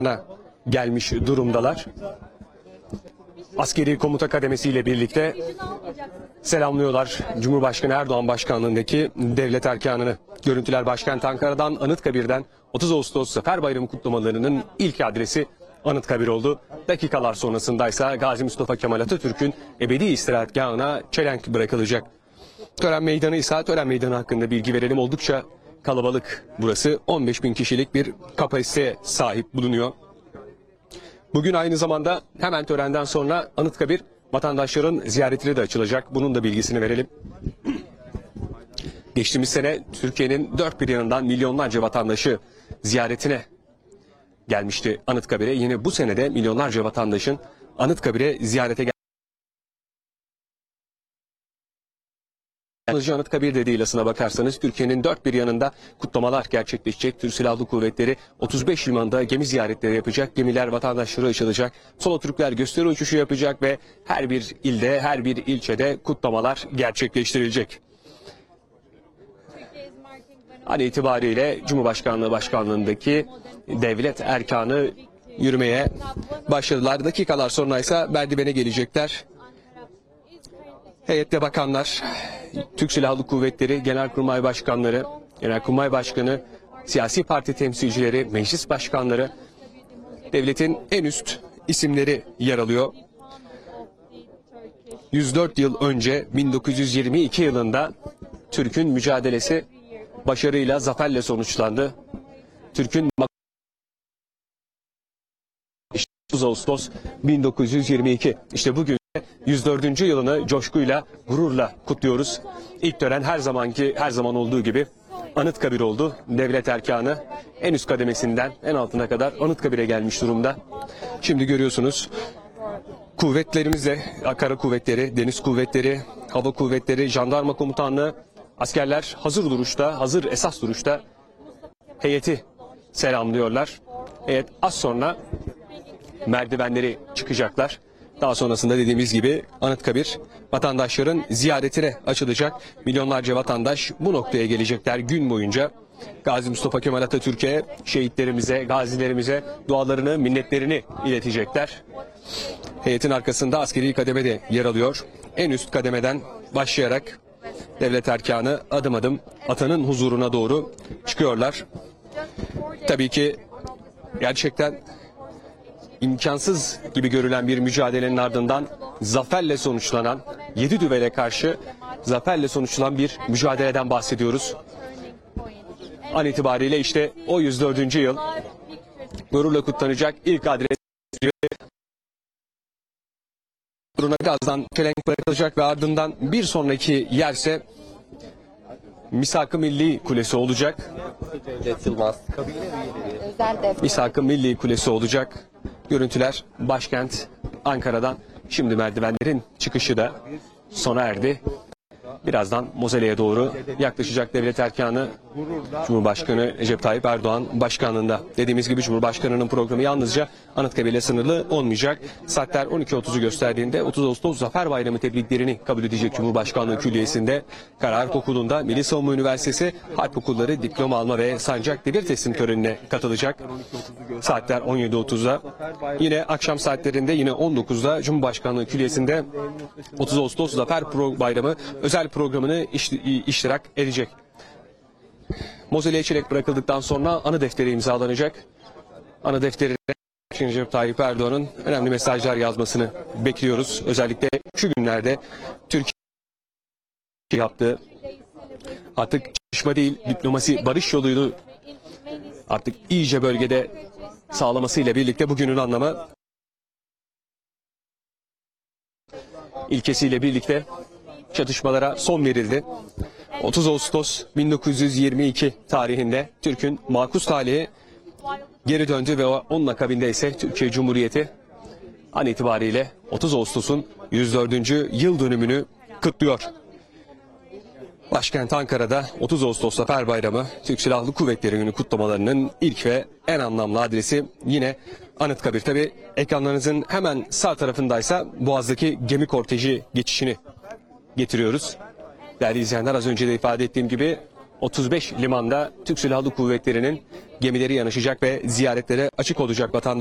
gelmiş durumdalar. Askeri komuta kademesiyle birlikte selamlıyorlar Cumhurbaşkanı Erdoğan başkanlığındaki devlet erkanını. Görüntüler başkent Ankara'dan, Anıtkabir'den 30 Ağustos Zafer Bayramı kutlamalarının ilk adresi Anıtkabir oldu. Dakikalar sonrasındaysa Gazi Mustafa Kemal Atatürk'ün ebedi istirahatgahına çelenk bırakılacak. Tören meydanı hakkında bilgi verelim. Oldukça kalabalık burası. 15.000 kişilik bir kapasiteye sahip bulunuyor. Bugün aynı zamanda hemen törenden sonra Anıtkabir vatandaşların ziyaretine de açılacak. Bunun da bilgisini verelim. Geçtiğimiz sene Türkiye'nin dört bir yanından milyonlarca vatandaşı ziyaretine gelmişti Anıtkabir'e. Yine bu senede milyonlarca vatandaşın Anıtkabir'e ziyarete gelmişti. Yalnızca Anıtkabir'de değil, aslına bakarsanız Türkiye'nin dört bir yanında kutlamalar gerçekleşecek. Türk Silahlı Kuvvetleri 35 limanda gemi ziyaretleri yapacak. Gemiler vatandaşlara açılacak. Solo Türkler gösteri uçuşu yapacak ve her bir ilde, her bir ilçede kutlamalar gerçekleştirilecek. An itibariyle Cumhurbaşkanlığı başkanlığındaki devlet erkanı yürümeye başladılar. Dakikalar sonra ise merdivene gelecekler. Heyette bakanlar, Türk Silahlı Kuvvetleri Genelkurmay Başkanları, Genelkurmay Başkanı, siyasi parti temsilcileri, meclis başkanları, devletin en üst isimleri yer alıyor. 104 yıl önce 1922 yılında Türk'ün mücadelesi başarıyla, zaferle sonuçlandı. Türk'ün 30 Ağustos 1922. İşte bugün 104. yılını coşkuyla, gururla kutluyoruz. İlk tören her zaman olduğu gibi Anıtkabir oldu. Devlet erkanı en üst kademesinden en altına kadar Anıtkabir'e gelmiş durumda. Şimdi görüyorsunuz kuvvetlerimizle, kara kuvvetleri, deniz kuvvetleri, hava kuvvetleri, jandarma komutanlığı, askerler hazır duruşta, hazır esas duruşta heyeti selamlıyorlar. Heyet az sonra merdivenleri çıkacaklar. Daha sonrasında dediğimiz gibi Anıtkabir vatandaşların ziyaretine açılacak. Milyonlarca vatandaş bu noktaya gelecekler gün boyunca. Gazi Mustafa Kemal Atatürk'e, şehitlerimize, gazilerimize dualarını, minnetlerini iletecekler. Heyetin arkasında askeri kademe de yer alıyor. En üst kademeden başlayarak devlet erkanı adım adım atanın huzuruna doğru çıkıyorlar. Tabii ki gerçekten imkansız gibi görülen bir mücadelenin ardından zaferle sonuçlanan, 7 düvele karşı zaferle sonuçlanan bir mücadeleden bahsediyoruz. An itibariyle işte o 104. yıl gururla kutlanacak ilk adres gazdan çelenk bırakılacak ve ardından bir sonraki yerse Misak-ı Milli Kulesi olacak. Misak-ı Milli Kulesi olacak. Görüntüler başkent Ankara'dan. Şimdi merdivenlerin çıkışı da sona erdi. Birazdan Mozeleye doğru yaklaşacak devlet erkanı Cumhurbaşkanı Recep Tayyip Erdoğan başkanlığında. Dediğimiz gibi Cumhurbaşkanının programı yalnızca Anıtkabir'le sınırlı olmayacak. Saatler 12.30'u gösterdiğinde 30 Ağustos Zafer Bayramı tebriklerini kabul edecek Cumhurbaşkanlığı Külliyesi'nde. Kara Harp Okulu'nda Milli Savunma Üniversitesi Harp Okulları diploma alma ve sancak devir teslim törenine katılacak. Saatler 17.30'da. Yine akşam saatlerinde yine 19'da Cumhurbaşkanlığı Külliyesi'nde 30 Ağustos Zafer Bayramı özel programını iştirak edecek. Mozeleye çelenk bırakıldıktan sonra anı defteri imzalanacak. Anı defterine Recep Tayyip Erdoğan'ın önemli mesajlar yazmasını bekliyoruz. Özellikle şu günlerde Türkiye yaptığı artık çatışma değil, diplomasi, barış yoluyla artık iyice bölgede sağlamasıyla birlikte bugünün anlamı ilkesiyle birlikte çatışmalara son verildi. 30 Ağustos 1922 tarihinde Türk'ün makus talihi geri döndü ve onun akabinde ise Türkiye Cumhuriyeti an itibariyle 30 Ağustos'un 104. yıl dönümünü kutluyor. Başkent Ankara'da 30 Ağustos Zafer Bayramı Türk Silahlı Kuvvetleri Günü kutlamalarının ilk ve en anlamlı adresi yine Anıtkabir. Tabi ekranlarınızın hemen sağ tarafındaysa Boğaz'daki gemi korteji geçişini getiriyoruz. Değerli izleyenler, az önce de ifade ettiğim gibi 35 limanda Türk Silahlı Kuvvetleri'nin gemileri yanaşacak ve ziyaretlere açık olacak vatandaşlar.